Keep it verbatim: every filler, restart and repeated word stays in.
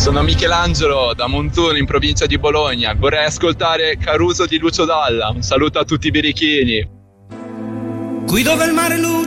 Sono Michelangelo da Montuno in provincia di Bologna. Vorrei ascoltare Caruso di Lucio Dalla. Un saluto a tutti i birichini. Qui dove il mare luce